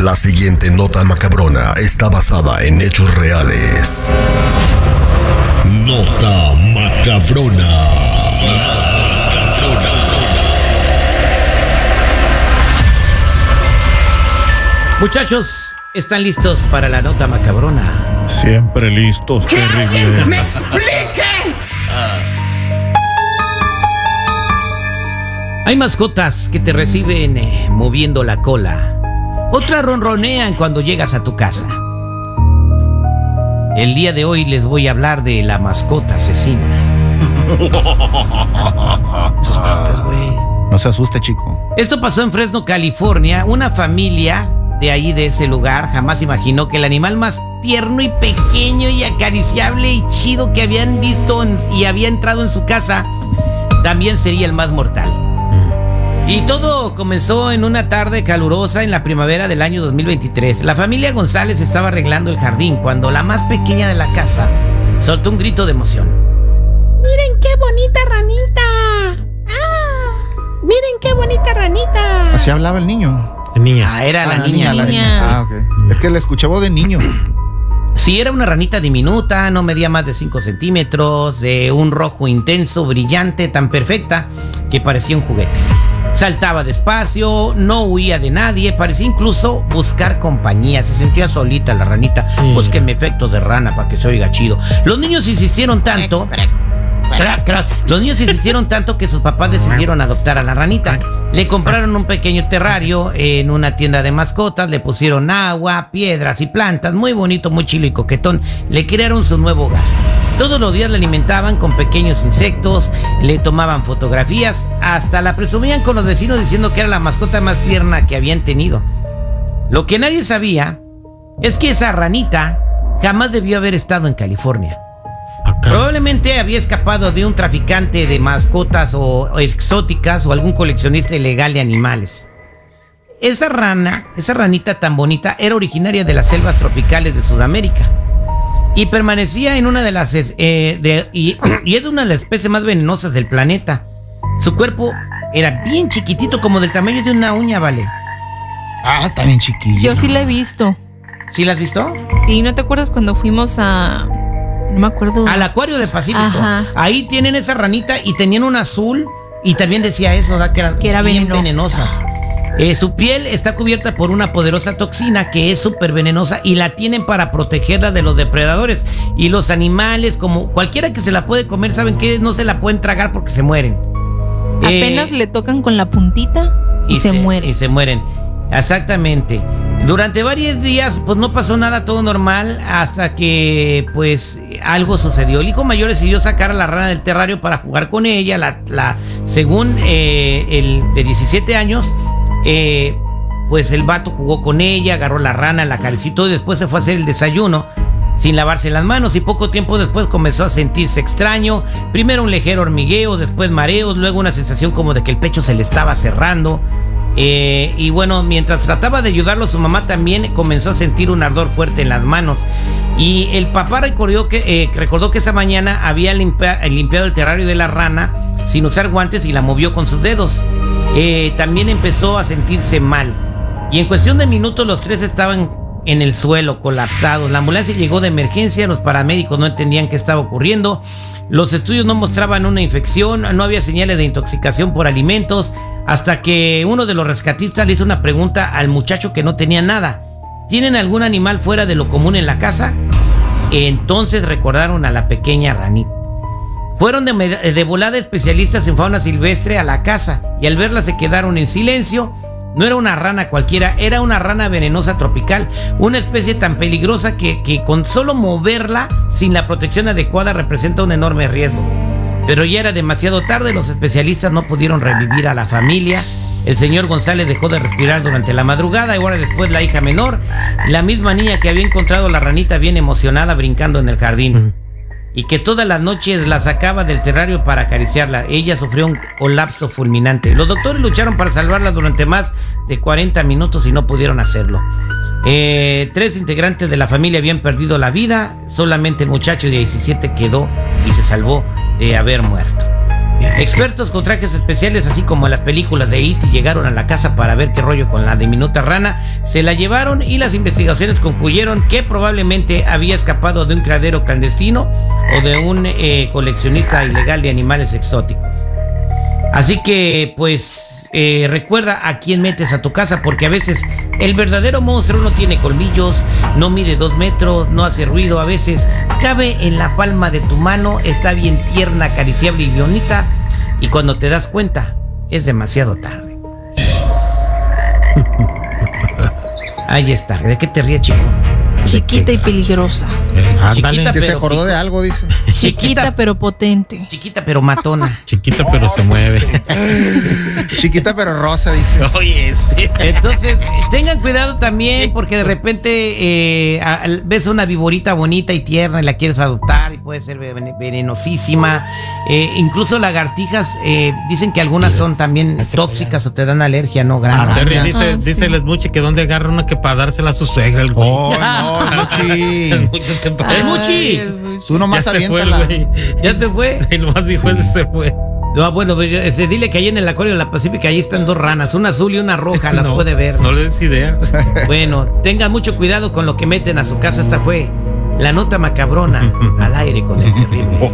La siguiente nota macabrona está basada en hechos reales. Nota macabrona. Muchachos, ¿están listos para la nota macabrona? Siempre listos, terrible. ¡Me expliquen! Hay mascotas que te reciben moviendo la cola. Otras ronronean cuando llegas a tu casa. El día de hoy les voy a hablar de la mascota asesina. Asustaste, güey. No se asuste, chico. Esto pasó en Fresno, California. Una familia de ahí, de ese lugar, jamás imaginó que el animal más tierno y pequeño y acariciable y chido que habían visto y había entrado en su casa también sería el más mortal. Y todo comenzó en una tarde calurosa en la primavera del año 2023. La familia González estaba arreglando el jardín cuando la más pequeña de la casa soltó un grito de emoción. ¡Miren qué bonita ranita! ¡Ah! ¡Miren qué bonita ranita! Así hablaba el niño. Niña. Ah, era la niña. La niña. Ah, ok. Es que le escuché voz de niño. Sí, era una ranita diminuta, no medía más de 5 centímetros, de un rojo intenso, brillante, tan perfecta que parecía un juguete. Saltaba despacio, no huía de nadie, parecía incluso buscar compañía. Se sentía solita la ranita. Búsquenme efectos de rana para que se oiga chido. Los niños insistieron tanto. Los niños insistieron tanto que sus papás decidieron adoptar a la ranita. Le compraron un pequeño terrario en una tienda de mascotas, le pusieron agua, piedras y plantas, muy bonito, muy chilo y coquetón. Le crearon su nuevo hogar. Todos los días le alimentaban con pequeños insectos, le tomaban fotografías, hasta la presumían con los vecinos diciendo que era la mascota más tierna que habían tenido. Lo que nadie sabía es que esa ranita jamás debió haber estado en California. Probablemente había escapado de un traficante de mascotas o exóticas o algún coleccionista ilegal de animales. Esa ranita tan bonita, era originaria de las selvas tropicales de Sudamérica y permanecía en una de las y es una de las especies más venenosas del planeta. Su cuerpo era bien chiquitito, como del tamaño de una uña, ¿vale? Ah, está bien chiquillo. Yo sí la he visto. ¿Sí la has visto? Sí, ¿no te acuerdas cuando fuimos a... No me acuerdo. Al acuario de Pacífico. Ajá. Ahí tienen esa ranita y tenían un azul y también decía eso, ¿verdad? Que eran bien venenosas. Su piel está cubierta por una poderosa toxina que es súper venenosa y la tienen para protegerla de los depredadores. Y los animales, como cualquiera que se la puede comer, ¿saben qué? No se la pueden tragar porque se mueren. Apenas le tocan con la puntita y se mueren. Y se mueren. Exactamente. Durante varios días pues no pasó nada, todo normal, hasta que pues algo sucedió. El hijo mayor decidió sacar a la rana del terrario para jugar con ella. Según el de 17 años, pues el vato jugó con ella, agarró la rana, la acarició y después se fue a hacer el desayuno sin lavarse las manos, y poco tiempo después comenzó a sentirse extraño. Primero un ligero hormigueo, después mareos, luego una sensación como de que el pecho se le estaba cerrando. Y bueno, mientras trataba de ayudarlo, su mamá también comenzó a sentir un ardor fuerte en las manos. Y el papá recordó que esa mañana había limpiado el terrario de la rana sin usar guantes y la movió con sus dedos. También empezó a sentirse mal. Y en cuestión de minutos los tres estaban en el suelo, colapsados. La ambulancia llegó de emergencia, los paramédicos no entendían qué estaba ocurriendo. Los estudios no mostraban una infección, no había señales de intoxicación por alimentos, hasta que uno de los rescatistas le hizo una pregunta al muchacho que no tenía nada. ¿Tienen algún animal fuera de lo común en la casa? Entonces recordaron a la pequeña ranita. Fueron de volada especialistas en fauna silvestre a la casa y al verla se quedaron en silencio. No era una rana cualquiera, era una rana venenosa tropical, una especie tan peligrosa que con solo moverla sin la protección adecuada representa un enorme riesgo. Pero ya era demasiado tarde, los especialistas no pudieron revivir a la familia. El señor González dejó de respirar durante la madrugada y ahora después la hija menor, la misma niña que había encontrado la ranita bien emocionada brincando en el jardín. Y que todas las noches la sacaba del terrario para acariciarla. Ella sufrió un colapso fulminante. Los doctores lucharon para salvarla durante más de 40 minutos y no pudieron hacerlo. 3 integrantes de la familia habían perdido la vida. Solamente el muchacho de 17 quedó y se salvó de haber muerto. Expertos con trajes especiales, así como en las películas de E.T., llegaron a la casa para ver qué rollo con la diminuta rana. Se la llevaron y las investigaciones concluyeron que probablemente había escapado de un criadero clandestino o de un coleccionista ilegal de animales exóticos. Así que, pues, recuerda a quién metes a tu casa, porque a veces el verdadero monstruo no tiene colmillos, no mide 2 metros, no hace ruido, a veces cabe en la palma de tu mano, está bien tierna, acariciable y bonita, y cuando te das cuenta, es demasiado tarde. Ahí está. ¿De qué te ríes, chico? Chiquita y peligrosa. Chiquita, Que se pero acordó de algo, dice. Chiquita pero potente. Chiquita pero matona. Chiquita pero se mueve. Chiquita pero rosa, dice. Oye, Entonces, tengan cuidado también, porque de repente ves una viborita bonita y tierna y la quieres adoptar y puede ser venenosísima. Incluso lagartijas, dicen que algunas son también tóxicas o te dan alergia, ¿no? Grande. Terry dice sí. el Muchi que dónde agarra una que para dársela a su suegra, el güey. Oh, no, Muchi. El Muchi te pasa. ¡El Muchi! Tú nomás Ya se fue aviéntala. el güey. ¿Ya se fue? Y nomás dijo ese se fue. No, bueno, dile que ahí en el acuario de la Pacífica, ahí están 2 ranas, una azul y una roja, las No, puede ver. No le des ideas. Bueno, tengan mucho cuidado con lo que meten a su casa. Esta fue la nota macabrona al aire con el terrible.